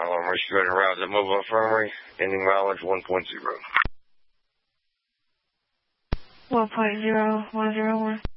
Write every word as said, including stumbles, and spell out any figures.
Alarm restricted route at Mobile Infirmary, ending mileage one point zero. one point zero one zero one.